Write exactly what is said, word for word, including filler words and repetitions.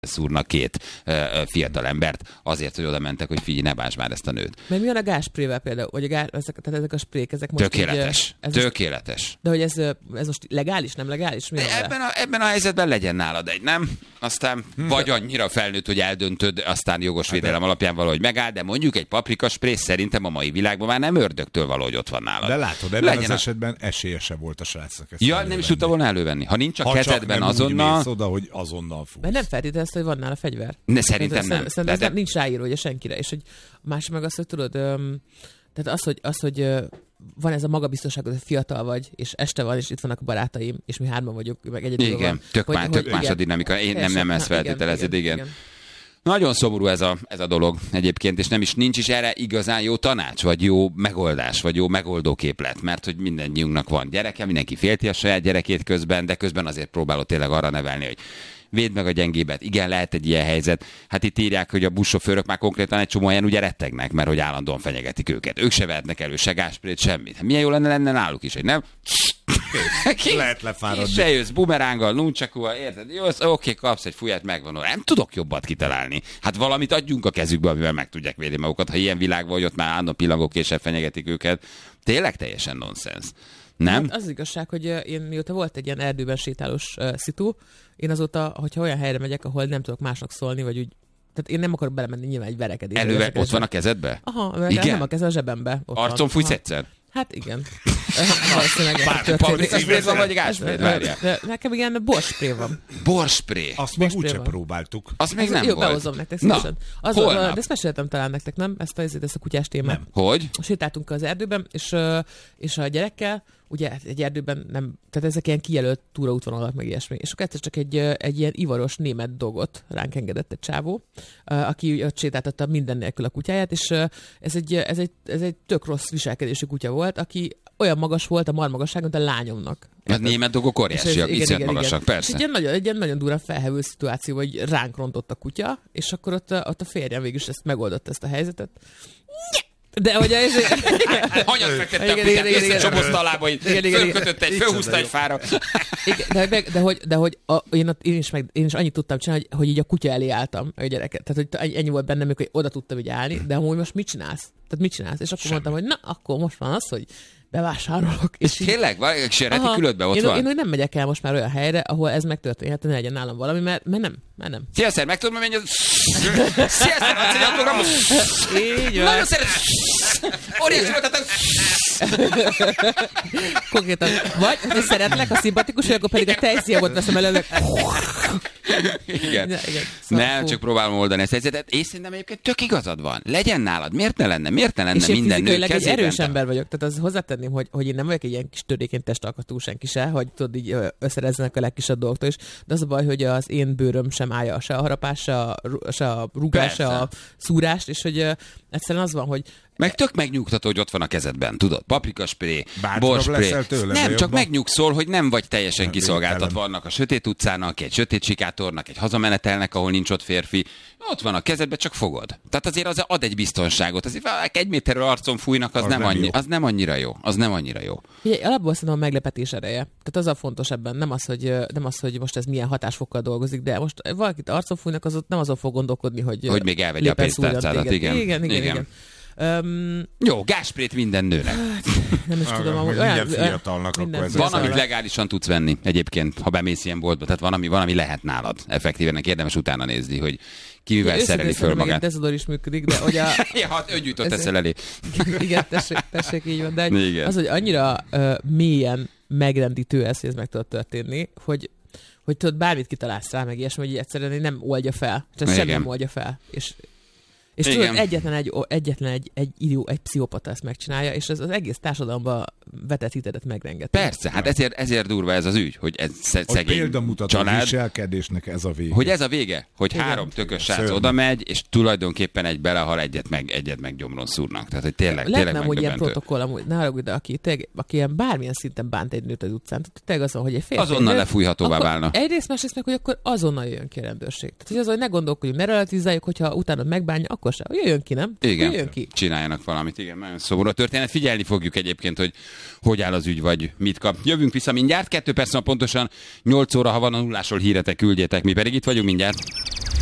szúrnak két uh, fiatal embert azért, hogy oda mentek, hogy figyelj, ne bántsd már ezt a nőt. Mert mi van a gázsprével például? Vagy a gáz, ezek, tehát ezek a sprék, ezek most Tökéletes. Így, ez Tökéletes. Most, de hogy ez, ez most legális, nem legális? Mi ebben, a, ebben a helyzetben legyen nálad egy, nem? Aztán vagy annyira felnőtt, hogy eldöntöd, aztán jogos védelem alapján valahogy megáll, de mondjuk egy paprikaspré szerintem a mai világban már nem ördögtől valahogy ott van nálad. De látod, ebben legyen az a... esetben esélyese volt a srácnak. Ja, nem is tudta volna elővenni. Ha nincs a ha kezedben azonnal... Úgy oda, hogy azonnal fogsz. Mert nem feltétlenül, hogy van nála fegyver. Ne, szerintem nem. Szerintem de, de... nem, nincs ráírva ugye senkire. És hogy a másik meg az, hogy tudod, öm, tehát az, hogy, az, hogy ö, van ez a magabiztosság, hogy fiatal vagy, és este van, és itt vannak a barátaim, és mi hárman vagyunk, meg egyedül igen, van. Tök, hogy, má, hogy, tök más igen, a dinamika. Én nem, nem ezt feltételezed, igen. igen. igen. Nagyon szomorú ez a, ez a dolog egyébként, és nem is nincs is erre igazán jó tanács, vagy jó megoldás, vagy jó megoldóképlet, mert hogy mindennyiunknak van gyereke, mindenki félti a saját gyerekét közben, de közben azért próbálod tényleg arra nevelni, hogy védd meg a gyengébet. Igen, lehet egy ilyen helyzet. Hát itt írják, hogy a buszsofőrök már konkrétan egy csomó helyen ugye rettegnek, mert hogy állandóan fenyegetik őket. Ők se vehetnek elő se gásprét, semmit. Hát milyen jó lenne lenne náluk is, hogy nem? Ki, lehet lefáradni. Ki se jössz bumeránggal, nuncsakúval, érted? Jó, oké, okay, kapsz egy fúját, megvan. Nem tudok jobbat kitalálni. Hát valamit adjunk a kezükbe, amivel meg tudják védeni magukat. Ha ilyen világban, hogy ott már állandó pillangókéssel fenyegetik őket, tényleg teljesen nonsens. Nem? Hát az igazság, hogy én mióta volt egy ilyen erdőben sétálós uh, szitu, én azóta, hogyha olyan helyre megyek, ahol nem tudok másnak szólni, vagy úgy, tehát én nem akarok belemenni nyilván egy verekedésbe. Előve ott van a kezedbe? Aha, igen? Nem a kezed a zsebembe. Arcon fújsz egyszer? Hát igen. Valószínűleg paprikaspré van, vagy gáspré? Várjál. Nekem igen, borspré van. Borspré? Azt még úgyse próbáltuk. Azt még nem jó, volt. behozom nektek szívesen. Na, de ezt meséltem talán nektek, nem? Ezt a, ezt a kutyás témát. Nem. Hogy? Sétáltunk az erdőben, és, és a gyerekkel, ugye egy erdőben nem, tehát ezek ilyen kijelölt túraútvonalak, meg ilyesmi. És akkor egyszer csak egy, egy ilyen ivaros német dogot ránk engedett egy csávó, aki ott sétáltatta minden nélkül a kutyáját, és ez egy, ez egy, ez egy tök rossz viselkedésű kutya volt, aki olyan magas volt a marmagasságon, mint a lányomnak. A német dogok óriásiak, iszonyat magasak, persze. És egy ilyen nagyon, egy ilyen nagyon durán felhevő szituáció, hogy ránk rontott a kutya, és akkor ott, ott a férjem végül is ezt megoldott ezt a helyzetet. De hogy ez... Hanyat fektette a kutyát, összecsomozta a lábait, fölkötötte egy, fölhúzta egy fára. De, de, de hogy, de, hogy a, én, ott, én, is meg, én is annyit tudtam csinálni, hogy, hogy így a kutya elé álltam a gyereket. Tehát hogy ennyi volt bennem, hogy oda tudtam így állni, de amúgy most mit csinálsz? Tehát mit csinálsz? És akkor Semmi. mondtam, hogy na, akkor most van az, hogy bevásárolok. És tényleg? És retikülődben ott én, van? Én, én nem megyek el most már olyan helyre, ahol ez megtörténhet, ne legyen nálam valami, mert, mert nem. Mert nem. Sziasztok, meg tudom menni, hogy sziasztok, hogy a programot. Nagyon szeretem. Óriási voltatok. Konkrétan. Vagy, hogy szeretlek, a szimpatikus, akkor pedig a tejszívót veszem előbb. Igen. Ja, igen. Szóval nem, fú. Csak próbálom oldani ezt a helyzetet. És szerintem egyébként tök igazad van. Legyen nálad. Miért ne lenne? Miért ne lenne és minden nő kezében? És én egy erős ember vagyok. Tehát az hozzátenném, hogy, hogy én nem vagyok egy ilyen kis törékeny testalkatú senki se, hogy tudod, így összerezzenek a legkisebb dolgoktól is. De az a baj, hogy az én bőröm sem állja se a harapás, se a, se a rúgás, se a szúrást, és hogy uh, egyszerűen az van, hogy meg tök megnyugtató, hogy ott van a kezedben, tudod? Paprikaspré, borspré. Nem, csak megnyugszol, hogy nem vagy teljesen nem kiszolgáltatva annak a sötét utcának, egy sötét sikátornak, egy hazamenetelnek, ahol nincs ott férfi. Ott van a kezedben, csak fogod. Tehát azért az ad egy biztonságot. Azért egy méterről arcon fújnak, az, az, nem, nem, annyi, az nem annyira jó. Az nem annyira jó. Ugye, alapból szerintem a meglepetés ereje. Tehát az a fontos ebben. Nem az, hogy, nem az, hogy most ez milyen hatásfokkal dolgozik, de most valakit arcon fújnak, az ott nem azon fog gondolkodni, hogy hogy még elvegye a pénztárcádat. Igen. Igen, igen, igen. igen. Um, Jó, gásprét minden nőnek. Nem is tudom, amúgy olyan fiatalnak minden akkor van, amit legálisan tudsz venni egyébként, ha bemész ilyen boltba. Tehát van, ami, van, ami lehet nálad. Effektíven érdemes utána nézni, hogy ki mivel ja, szereli föl magát. Dezodor is működik, de hogy a... ja, hát öngyújtott teszel elé. Igen, tessék, tessék, így van. De igen. Az, hogy annyira uh, mélyen megrendítő ez, hogy ez meg tudod történni, hogy hogy tudod, bármit kitalálsz rá, meg ilyesmi, hogy egyszerűen nem oldja fel. Tehát semmi nem oldja fel. És És igen. tudod, egyetlen egy, egyetlen egy, egy idió, egy pszichopata ezt megcsinálja, és ez az egész társadalomban vetett hitedet megrengeti. Persze, hát ezért, ezért durva ez az ügy, hogy ez szegény példamutató család. Viselkedésnek ez a vége. Hogy ez a vége, hogy igen. három tökös srác oda megy, és tulajdonképpen egy belehal, egyet meg, egyet meg gyomron szúrnak. Tehát, hogy tényleg, tényleg megdöbbentő. Lehetne, hogy ilyen protokoll, amúgy, ne haragudj, de aki, tényleg, aki ilyen bármilyen szinten bánt egy nőt az utcán, tehát tényleg azon, hogy egy férfi... Azonnal lefújhatóvá válna. Egyrészt, másrészt meg, hogy akkor azonnal jön ki a rendőrség. Tehát, hogy az, hogy ne gondolkodjunk, ne relativizáljuk, hogyha utána megbánja, akkor sem. Jöjjön ki, nem? Igen, Jöjjön ki. Csináljanak valamit, igen, nagyon szomorú a történet. Figyelni fogjuk egyébként, hogy hogy áll az ügy, vagy mit kap. Jövünk vissza mindjárt, kettő perc pontosan nyolc óra, ha van a nullásról híretek, küldjétek, mi pedig itt vagyunk mindjárt.